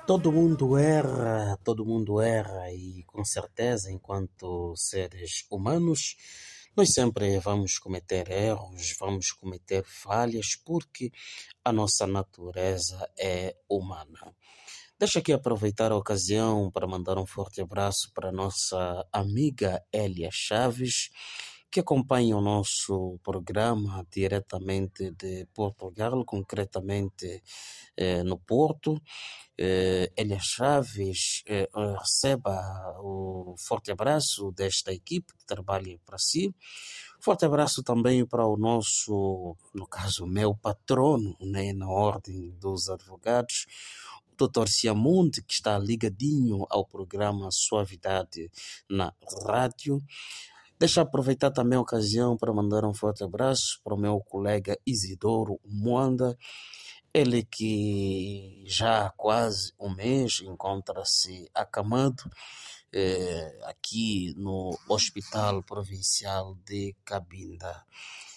Todo mundo erra e com certeza, enquanto seres humanos, nós sempre vamos cometer erros, vamos cometer falhas, porque a nossa natureza é humana. Deixa aqui aproveitar a ocasião para mandar um forte abraço para a nossa amiga Elia Chaves, que acompanha o nosso programa diretamente de Portugal, concretamente no Porto. Elia Chaves, receba o forte abraço desta equipe que trabalha para si. Forte abraço também para o nosso, no caso, meu patrono, né, na Ordem dos Advogados, o Dr. Ciamundi, que está ligadinho ao programa Suavidade na rádio. Deixa eu aproveitar também a ocasião para mandar um forte abraço para o meu colega Isidoro Mwanda, ele que já há quase um mês encontra-se acamado aqui no Hospital Provincial de Cabinda.